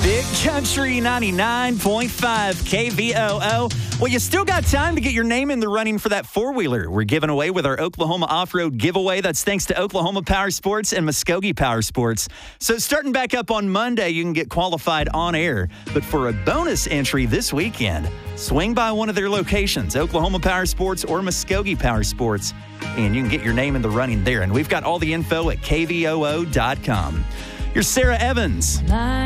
Big Country 99.5 KVOO. Well, you still got time to get your name in the running for that four-wheeler we're giving away with our Oklahoma Off-Road giveaway. That's thanks to Oklahoma Power Sports and Muskogee Power Sports. So starting back up on Monday, you can get qualified on air. But for a bonus entry this weekend, swing by one of their locations, Oklahoma Power Sports or Muskogee Power Sports, and you can get your name in the running there. And we've got all the info at kvoo.com. You're Sarah Evans.